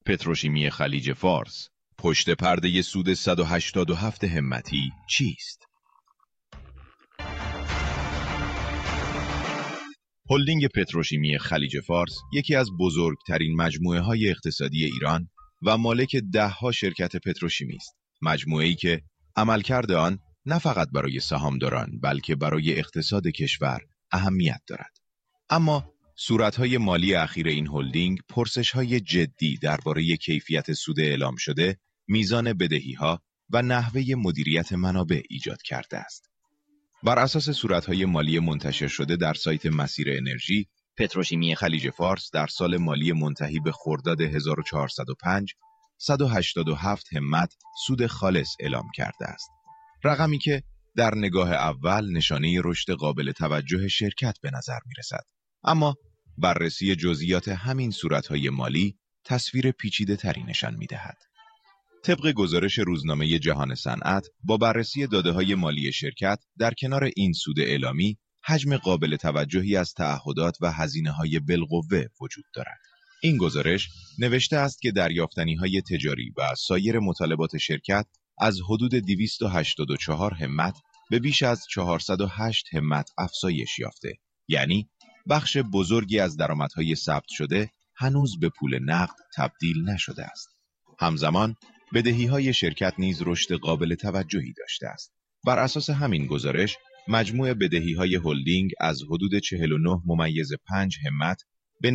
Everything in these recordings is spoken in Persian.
پتروشیمی خلیج فارس، پشت پرده سود 187 همتی چیست؟ هلدینگ پتروشیمی خلیج فارس یکی از بزرگترین مجموعه‌های اقتصادی ایران و مالک ده‌ها شرکت پتروشیمی است. مجموعه‌ای که عملکرد آن نه فقط برای سهامداران بلکه برای اقتصاد کشور اهمیت دارد. اما صورت‌های مالی اخیر این هلدینگ پرسش‌های جدی درباره کیفیت سود اعلام شده، میزان بدهی‌ها و نحوه مدیریت منابع ایجاد کرده است. بر اساس صورت‌های مالی منتشر شده در سایت مسیر انرژی، پتروشیمی خلیج فارس در سال مالی منتهی به خرداد 1405 187 همت سود خالص اعلام کرده است. رقمی که در نگاه اول نشانه رشد قابل توجه شرکت به نظر می‌رسد. اما بررسی جزئیات همین صورت‌های مالی تصویر پیچیده‌تری نشان می‌دهد. طبق گزارش روزنامه جهان صنعت، با بررسی داده‌های مالی شرکت در کنار این سود اعلامی، حجم قابل توجهی از تعهدات و هزینه‌های بالقوه وجود دارد. این گزارش نوشته است که دریافتنی‌های تجاری و سایر مطالبات شرکت از حدود 284 همت به بیش از 408 همت افزایش یافته. یعنی بخش بزرگی از درآمدهای ثبت شده هنوز به پول نقد تبدیل نشده است. همزمان بدهی‌های شرکت نیز رشد قابل توجهی داشته است. بر اساس همین گزارش، مجموع بدهی‌های هلدینگ از حدود 49.5 همت به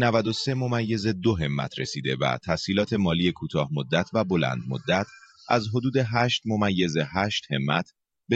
93.2 همت رسیده و تسهیلات مالی کوتاه مدت و بلند مدت از حدود 8.8 همت به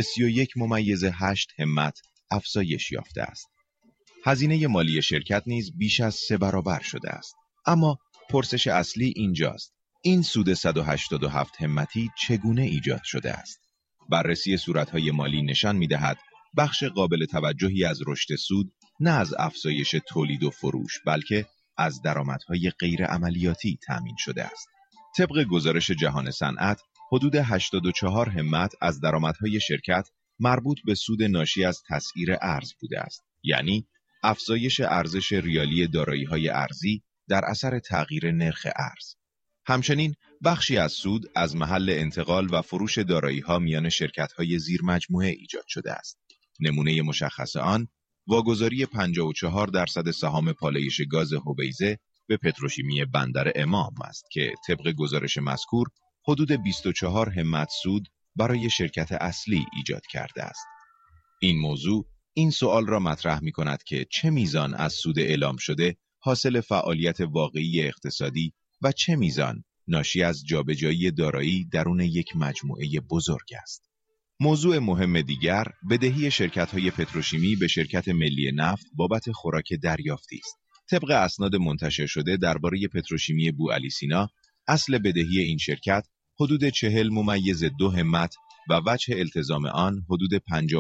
31.8 همت افزایش یافته است. هزینه مالی شرکت نیز بیش از 3 برابر شده است. اما پرسش اصلی اینجاست: این سود 187 همتی چگونه ایجاد شده است؟ بررسی صورت‌های مالی نشان می‌دهد بخش قابل توجهی از رشد سود نه از افزایش تولید و فروش بلکه از درآمدهای غیر عملیاتی تامین شده است. طبق گزارش جهان صنعت، حدود 84 همت از درآمدهای شرکت مربوط به سود ناشی از تسعیر ارز بوده است. یعنی افزایش ارزش ریالی دارایی‌های ارزی در اثر تغییر نرخ ارز. همچنین بخشی از سود از محل انتقال و فروش دارایی‌ها میان شرکت‌های زیر مجموعه ایجاد شده است. نمونه مشخص آن واگذاری 54% سهام پالایش گاز حبیزه به پتروشیمی بندر امام است که طبق گزارش مذکور حدود 24 همت سود برای شرکت اصلی ایجاد کرده است. این موضوع این سوال را مطرح می‌کند که چه میزان از سود اعلام شده حاصل فعالیت واقعی اقتصادی و چه میزان ناشی از جابجایی دارایی درون یک مجموعه بزرگ است. موضوع مهم دیگر بدهی شرکت‌های پتروشیمی به شرکت ملی نفت بابت خوراک دریافتی است. طبق اسناد منتشر شده درباره پتروشیمی بوعلی سینا، اصل بدهی این شرکت حدود 40.2 همت و وجه التزام آن حدود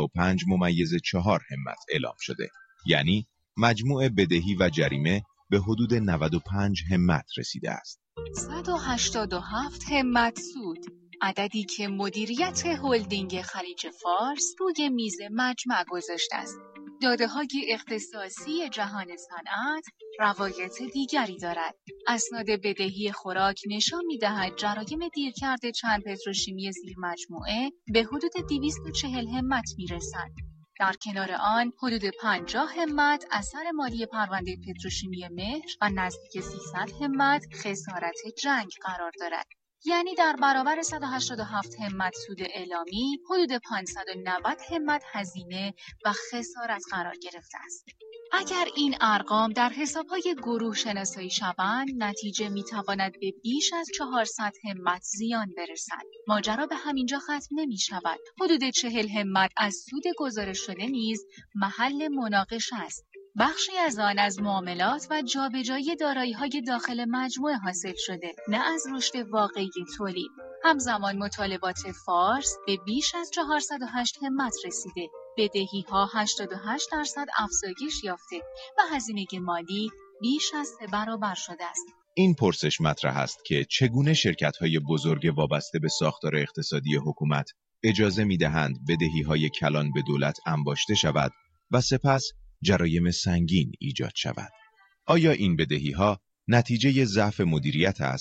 55.4 همت اعلام شده. یعنی مجموع بدهی و جریمه به حدود 95 همت رسیده است. 187 همت سود، عددی که مدیریت هلدینگ خلیج فارس روی میز مجمع گذاشته است. داده‌های اختصاصی جهان صنعت روایت دیگری دارد. اسناد بدهی خوراک نشان می‌دهد جرایم دیرکرد چند پتروشیمی زیر مجموعه به حدود 240 همت می‌رسد. در کنار آن حدود 50 همت اثر مالی پرونده پتروشیمی مهر و نزدیک 300 همت خسارت جنگ قرار دارد. یعنی در برابر 187 همت سود اعلامی حدود 590 همت هزینه و خسارت قرار گرفته است. اگر این ارقام در حساب‌های گروه شناسایی شوند، نتیجه می‌تواند به بیش از 400 همت زیان برسد. ماجرا به همینجا ختم نمی‌شود. حدود 40 همت از سود گزارش شده نیز محل مناقشه است. بخشی از آن از معاملات و جابجایی دارایی‌های داخل مجموعه حاصل شده، نه از رشد واقعی تولید. همزمان مطالبات فارس به بیش از 408 همت رسیده. بدهی‌ها 88% افزایش یافته و هزینه مالی بیش از 3 برابر شده است. این پرسش مطرح است که چگونه شرکت‌های بزرگ وابسته به ساختار اقتصادی حکومت اجازه می‌دهند بدهی‌های کلان به دولت انباشته شود و سپس جرایم سنگین ایجاد شود. آیا این بدهی‌ها نتیجه ضعف مدیریت است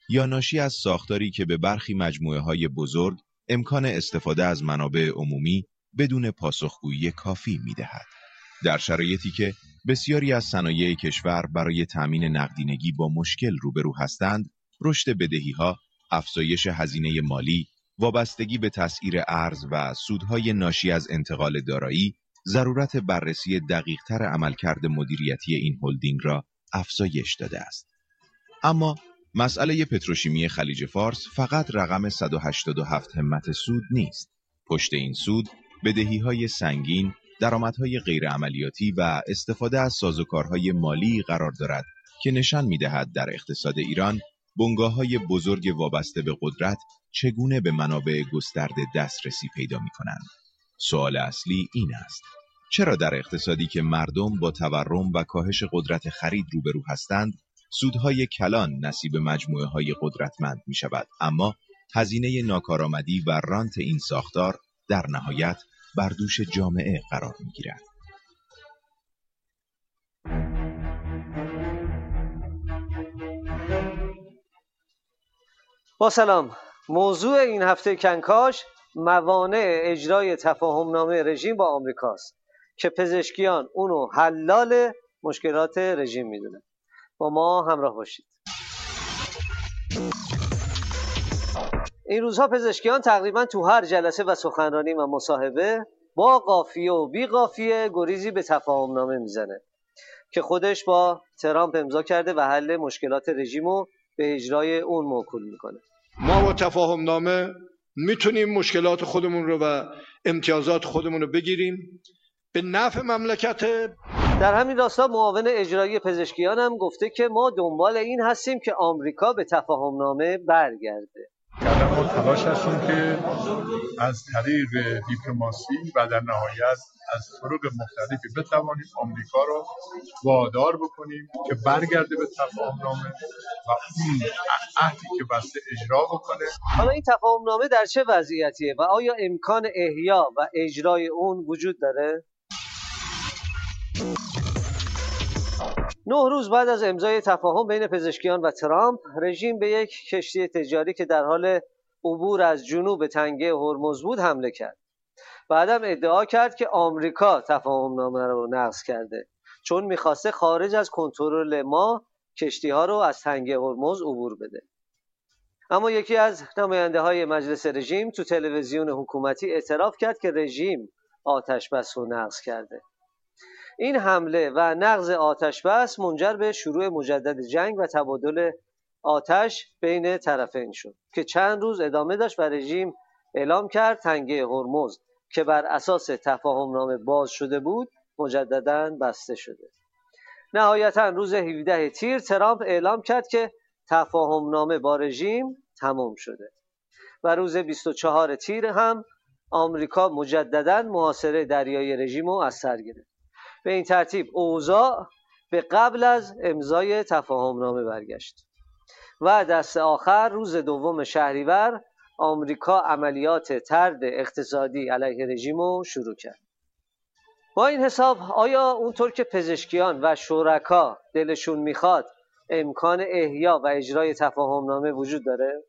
یا ناشی از ساختاری که به برخی مجموعه‌های بزرگ امکان استفاده از منابع عمومی بدون پاسخگویی کافی می‌دهد. در شرایطی که بسیاری از صنایع کشور برای تأمین نقدینگی با مشکل روبرو هستند، رشد بدهی‌ها، افزایش هزینه مالی، وابستگی به تسعیر ارز و سودهای ناشی از انتقال دارایی، ضرورت بررسی دقیق‌تر عملکرد مدیریتی این هلدینگ را افزایش داده است. اما مسئله پتروشیمی خلیج فارس فقط رقم 187 همت سود نیست. پشت این سود بدهی‌های سنگین، درآمدهای غیرعملیاتی و استفاده از سازوکارهای مالی قرار دارد که نشان می‌دهد در اقتصاد ایران بنگاه‌های بزرگ وابسته به قدرت چگونه به منابع گسترده دسترسی پیدا می‌کنند. سوال اصلی این است: چرا در اقتصادی که مردم با تورم و کاهش قدرت خرید روبرو هستند، سودهای کلان نصیب مجموعه‌های قدرتمند می‌شود، اما هزینه ناکارآمدی و رانت این ساختار در نهایت بر دوش جامعه قرار می‌گیرد؟ با سلام. موضوع این هفته کنکاش موانع اجرای تفاهمنامه رژیم با آمریکاست که پزشکیان اونو حلال مشکلات رژیم میدونن. با ما همراه باشید. این روزها پزشکیان تقریبا تو هر جلسه و سخنرانی و مصاحبه با قافیه و بی قافیه گریزی به تفاهمنامه میزنه که خودش با ترامپ امضا کرده و حل مشکلات رژیمو به اجرای اون موکول میکنه. ما با تفاهمنامه میتونیم مشکلات خودمون رو و امتیازات خودمون رو بگیریم به نفع مملکت. در همین راستا معاون اجرایی پزشکیان هم گفته که ما دنبال این هستیم که آمریکا به تفاهمنامه برگرده. ما تلاش هستیم که از طریق دیپلماسی و در نهایت از طرق مختلفی بتوانیم آمریکا رو وادار بکنیم که برگرده به تفاهمنامه و اون عهدی که بسته اجرا بکنه. حالا این تفاهمنامه در چه وضعیتیه و آیا امکان احیا و اجرای اون وجود داره؟ 9 روز بعد از امضای تفاهم بین پزشکیان و ترامپ، رژیم به یک کشتی تجاری که در حال عبور از جنوب تنگه هرمز بود حمله کرد. بعدم ادعا کرد که آمریکا تفاهمنامه رو نقض کرده چون می‌خواسته خارج از کنترل ما کشتی‌ها رو از تنگه هرمز عبور بده. اما یکی از نماینده‌های مجلس رژیم تو تلویزیون حکومتی اعتراف کرد که رژیم آتش‌بس رو نقض کرده. این حمله و نقض آتش‌بس منجر به شروع مجدد جنگ و تبادل آتش بین طرفین شد که چند روز ادامه داشت و رژیم اعلام کرد تنگه هرمز که بر اساس تفاهمنامه باز شده بود مجدداً بسته شده. نهایتاً روز 17 تیر ترامپ اعلام کرد که تفاهمنامه با رژیم تمام شده و روز 24 تیر هم آمریکا مجدداً محاصره دریایی رژیم رو از سر گرفت. به این ترتیب اوضاع به قبل از امضای تفاهمنامه برگشت و دست آخر روز 2 شهریور آمریکا عملیات طرد اقتصادی علیه رژیم رو شروع کرد. با این حساب آیا اونطور که پزشکیان و شرکا دلشون میخواد امکان احیا و اجرای تفاهمنامه وجود داره؟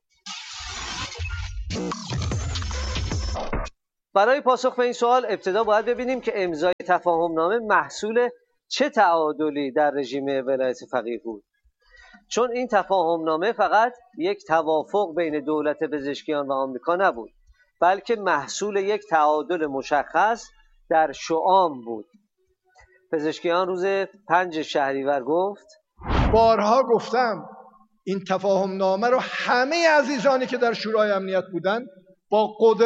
برای پاسخ به این سوال ابتدا باید ببینیم که امضای تفاهمنامه محصول چه تعادلی در رژیم ولایت فقیه بود. چون این تفاهمنامه فقط یک توافق بین دولت پزشکیان و آمریکا نبود، بلکه محصول یک تعادل مشخص در شؤام بود. پزشکیان روز 5 شهریور گفت: بارها گفتم این تفاهمنامه رو همه عزیزانی که در شورای امنیت بودن با قدرت